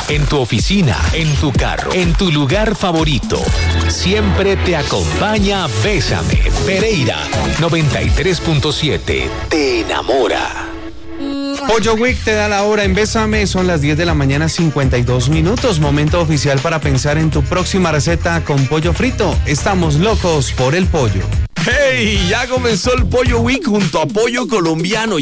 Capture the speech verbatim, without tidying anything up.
en tu oficina, en tu carro, en tu lugar favorito. Siempre te acompaña Bésame. Pereira noventa y tres punto siete. Te enamora. Pollo Week te da la hora en Bésame, son las diez de la mañana, cincuenta y dos minutos, momento oficial para pensar en tu próxima receta con pollo frito. Estamos locos por el pollo. ¡Hey! Ya comenzó el Pollo Week junto a Pollo Colombiano.